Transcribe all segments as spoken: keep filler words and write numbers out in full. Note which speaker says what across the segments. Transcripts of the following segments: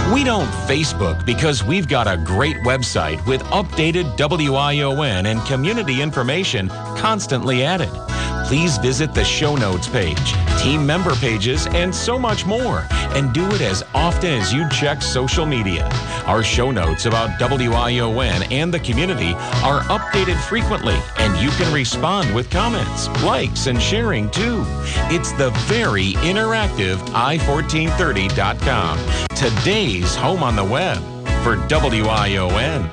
Speaker 1: We don't Facebook because we've got a great website with updated W I O N and community information constantly added. Please visit the show notes page, team member pages, and so much more. And do it as often as you check social media. Our show notes about W I O N and the community are updated frequently, and you can respond with comments, likes, and sharing too. It's the very interactive i fourteen thirty dot com, today's home on the web for W I O N.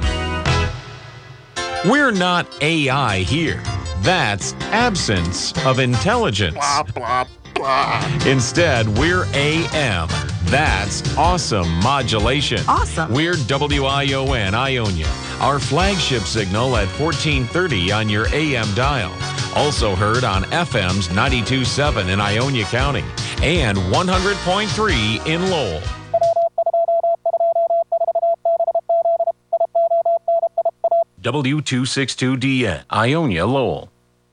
Speaker 1: We're not A I here. That's absence of intelligence.
Speaker 2: Blah, blah, blah.
Speaker 1: Instead, we're A M. That's awesome modulation.
Speaker 3: Awesome.
Speaker 1: We're W I O N Ionia. Our flagship signal at fourteen thirty on your A M dial. Also heard on F M's ninety-two point seven in Ionia County and one hundred point three in Lowell. W two sixty-two D N, Ionia, Lowell.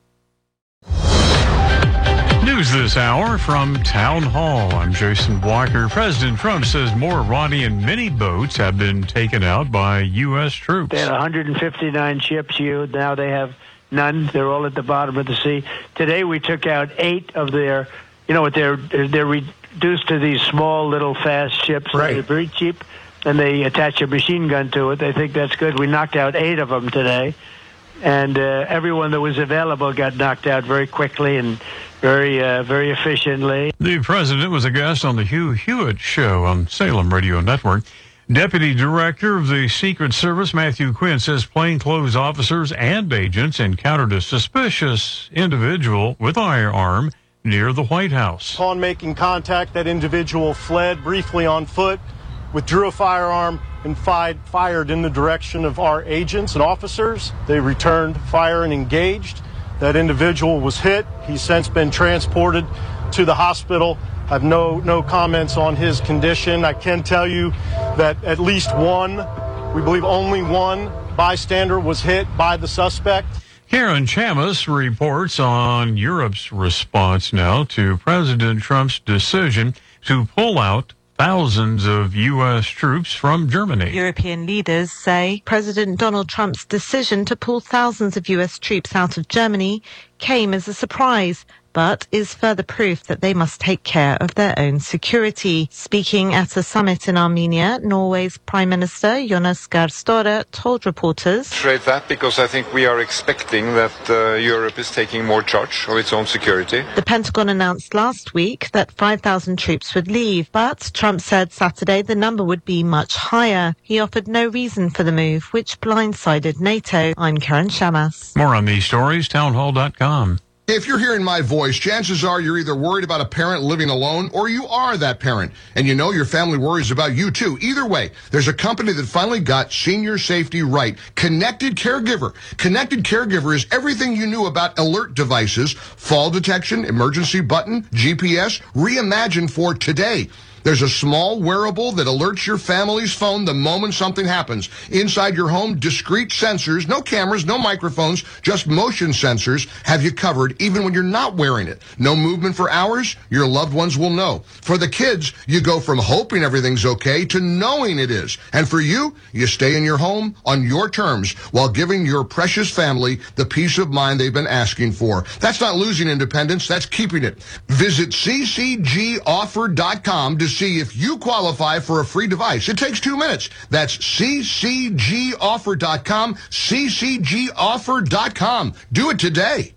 Speaker 4: News this hour from Town Hall. I'm Jason Walker. President Trump says more Iranian mini boats have been taken out by U S troops.
Speaker 5: They had one hundred fifty-nine ships. You now they have none. They're all at the bottom of the sea. Today we took out eight of their. You know what? They're they're reduced to these small little fast ships.
Speaker 2: Right.
Speaker 5: They're very cheap, and they attach a machine gun to it. They think that's good. We knocked out eight of them today, and uh, everyone that was available got knocked out very quickly and very, uh, very efficiently.
Speaker 4: The president was a guest on the Hugh Hewitt Show on Salem Radio Network. Deputy Director of the Secret Service, Matthew Quinn, says plainclothes officers and agents encountered a suspicious individual with a firearm near the White House.
Speaker 6: Upon making contact, that individual fled briefly on foot, withdrew a firearm, and fi- fired in the direction of our agents and officers. They returned fire and engaged. That individual was hit. He's since been transported to the hospital. I have no, no comments on his condition. I can tell you that at least one, we believe only one bystander was hit by the suspect.
Speaker 4: Karen Chamis reports on Europe's response now to President Trump's decision to pull out thousands of U S troops from Germany.
Speaker 3: European leaders say President Donald Trump's decision to pull thousands of U S troops out of Germany came as a surprise, but is further proof that they must take care of their own security. Speaking at a summit in Armenia, Norway's Prime Minister Jonas Gahr Støre told reporters,
Speaker 7: Trade that because I think we are expecting that uh, Europe is taking more charge of its own security.
Speaker 3: The Pentagon announced last week that five thousand troops would leave, but Trump said Saturday the number would be much higher. He offered no reason for the move, which blindsided NATO. I'm Karen Chamas.
Speaker 4: More on these stories, townhall dot com.
Speaker 2: If you're hearing my voice, chances are you're either worried about a parent living alone or you are that parent. And you know your family worries about you too. Either way, there's a company that finally got senior safety right. Connected Caregiver. Connected Caregiver is everything you knew about alert devices, fall detection, emergency button, G P S, reimagined for today. There's a small wearable that alerts your family's phone the moment something happens. Inside your home, discrete sensors, no cameras, no microphones, just motion sensors have you covered even when you're not wearing it. No movement for hours, your loved ones will know. For the kids, you go from hoping everything's okay to knowing it is. And for you, you stay in your home on your terms while giving your precious family the peace of mind they've been asking for. That's not losing independence, that's keeping it. Visit c c g offer dot com to see if you qualify for a free device. It takes two minutes. That's c c g offer dot com, c c g offer dot com. Do it today.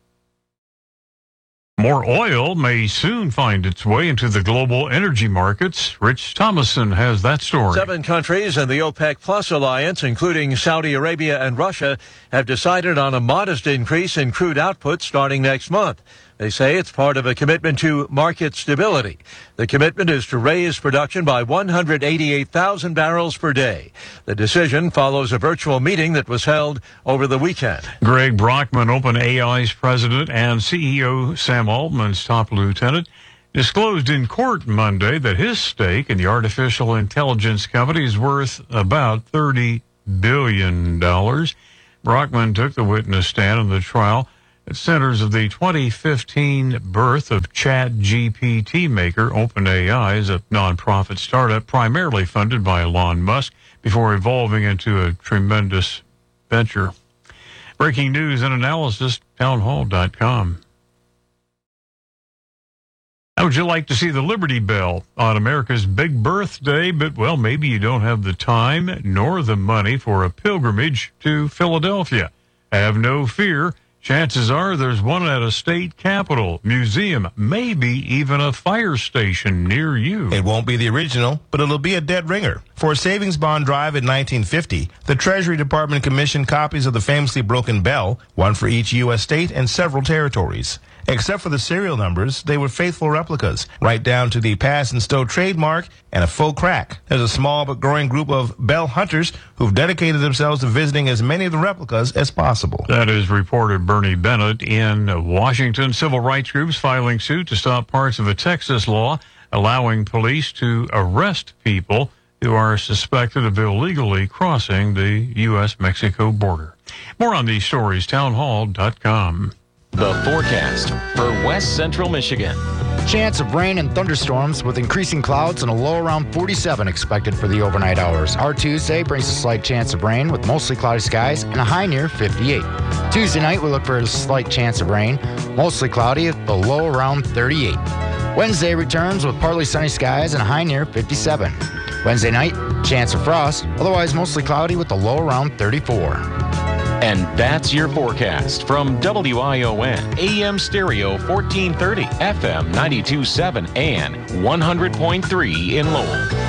Speaker 4: More oil may soon find its way into the global energy markets. Rich Thomason has that story.
Speaker 8: Seven countries in the OPEC Plus alliance, including Saudi Arabia and Russia, have decided on a modest increase in crude output starting next month. They say it's part of a commitment to market stability. The commitment is to raise production by one hundred eighty-eight thousand barrels per day. The decision follows a virtual meeting that was held over the weekend.
Speaker 4: Greg Brockman, OpenAI's president, and C E O Sam Altman's top lieutenant, disclosed in court Monday that his stake in the artificial intelligence company is worth about thirty billion dollars. Brockman took the witness stand in the trial It centers of the twenty fifteen birth of ChatGPT maker OpenAI is a nonprofit startup primarily funded by Elon Musk before evolving into a tremendous venture. Breaking news and analysis, townhall dot com. How would you like to see the Liberty Bell on America's big birthday? But, well, maybe you don't have the time nor the money for a pilgrimage to Philadelphia. Have no fear. Chances are there's one at a state capitol, museum, maybe even a fire station near you.
Speaker 9: It won't be the original, but it'll be a dead ringer. For a savings bond drive in nineteen fifty, the Treasury Department commissioned copies of the famously broken bell, one for each U S state and several territories. Except for the serial numbers, they were faithful replicas, right down to the pass and stow trademark and a faux crack. There's a small but growing group of bell hunters who've dedicated themselves to visiting as many of the replicas as possible.
Speaker 4: That is reporter Bernie Bennett in Washington. Civil rights groups filing suit to stop parts of a Texas law allowing police to arrest people who are suspected of illegally crossing the U S Mexico border. More on these stories, townhall dot com.
Speaker 1: The forecast for West Central Michigan.
Speaker 10: Chance of rain and thunderstorms with increasing clouds and a low around forty-seven expected for the overnight hours. Our Tuesday brings a slight chance of rain with mostly cloudy skies and a high near fifty-eight. Tuesday night we look for a slight chance of rain, mostly cloudy with a low around thirty-eight. Wednesday returns with partly sunny skies and a high near fifty-seven. Wednesday night, chance of frost, otherwise mostly cloudy with a low around thirty-four.
Speaker 1: And that's your forecast from W I O N, A M Stereo fourteen thirty, F M ninety-two point seven, and one hundred point three in Lowell.